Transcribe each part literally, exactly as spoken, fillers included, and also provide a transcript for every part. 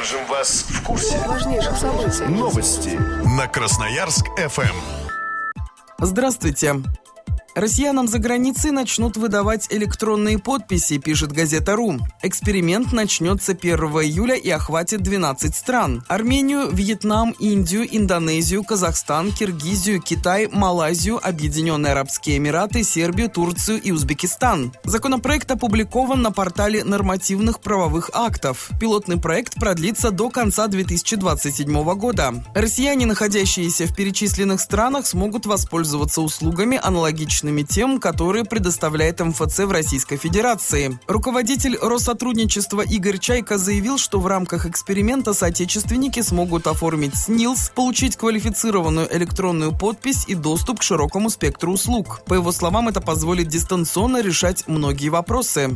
Держим вас в курсе важнейших событий. Новости на Красноярск-эф эм. Здравствуйте. Россиянам за границей начнут выдавать электронные подписи, пишет газета РУ. Эксперимент начнется первого июля и охватит двенадцать стран. Армению, Вьетнам, Индию, Индонезию, Казахстан, Киргизию, Китай, Малайзию, Объединенные Арабские Эмираты, Сербию, Турцию и Узбекистан. Законопроект опубликован на портале нормативных правовых актов. Пилотный проект продлится до конца две тысячи двадцать седьмого года. Россияне, находящиеся в перечисленных странах, смогут воспользоваться услугами, аналогичными тем, которые предоставляет эм эф цэ в Российской Федерации. Руководитель Россотрудничества Игорь Чайка заявил, что в рамках эксперимента соотечественники смогут оформить СНИЛС, получить квалифицированную электронную подпись и доступ к широкому спектру услуг. По его словам, это позволит дистанционно решать многие вопросы.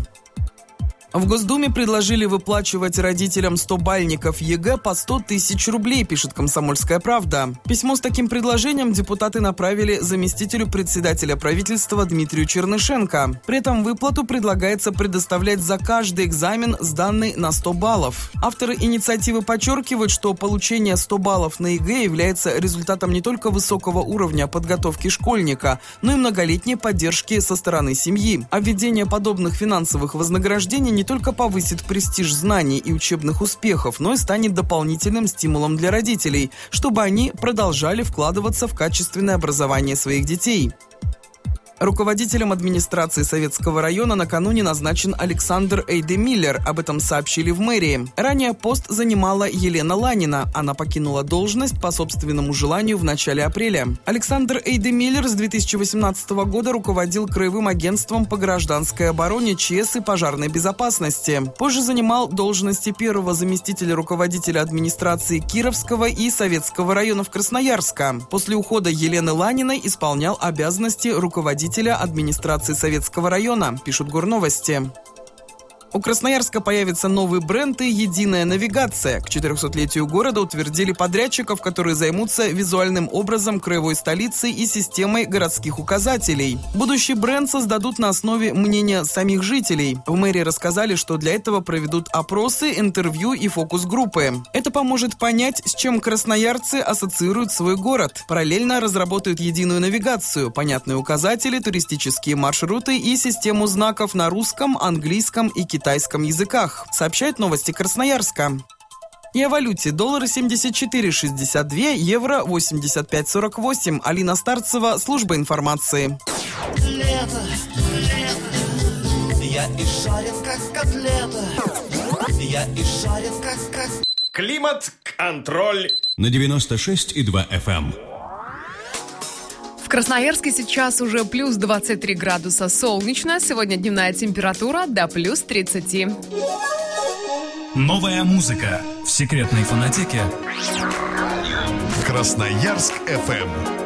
В Госдуме предложили выплачивать родителям стобальников ЕГЭ по сто тысяч рублей, пишет «Комсомольская правда». Письмо с таким предложением депутаты направили заместителю председателя правительства Дмитрию Чернышенко. При этом выплату предлагается предоставлять за каждый экзамен, сданный на сто баллов. Авторы инициативы подчеркивают, что получение сто баллов на ЕГЭ является результатом не только высокого уровня подготовки школьника, но и многолетней поддержки со стороны семьи. А введение подобных финансовых вознаграждений не не только повысит престиж знаний и учебных успехов, но и станет дополнительным стимулом для родителей, чтобы они продолжали вкладываться в качественное образование своих детей. Руководителем администрации Советского района накануне назначен Александр Эйдемиллер. Об этом сообщили в мэрии. Ранее пост занимала Елена Ланина. Она покинула должность по собственному желанию в начале апреля. Александр Эйдемиллер с две тысячи восемнадцатого года руководил Краевым агентством по гражданской обороне, ЧС и пожарной безопасности. Позже занимал должности первого заместителя руководителя администрации Кировского и Советского районов Красноярска. После ухода Елены Ланиной исполнял обязанности руководителя администрации Советского района, пишут Горновости. У Красноярска появится новый бренд и единая навигация. К четырехсотлетию города утвердили подрядчиков, которые займутся визуальным образом краевой столицы и системой городских указателей. Будущий бренд создадут на основе мнения самих жителей. В мэрии рассказали, что для этого проведут опросы, интервью и фокус-группы. Это поможет понять, с чем красноярцы ассоциируют свой город. Параллельно разработают единую навигацию, понятные указатели, туристические маршруты и систему знаков на русском, английском и китайском. китайском языках, сообщает Новости Красноярска. И о валюте. Доллары семьдесят четыре шестьдесят два, евро восемьдесят пять сорок восемь. Алина Старцева, служба информации. Лето, лето, я и шарен как котлета, я и шарен как как... Климат-контроль на девяносто шесть и два эф эм. В Красноярске сейчас уже плюс двадцать три градуса, солнечно. Сегодня дневная температура до плюс тридцать. Новая музыка в секретной фонотеке Красноярск-эф эм.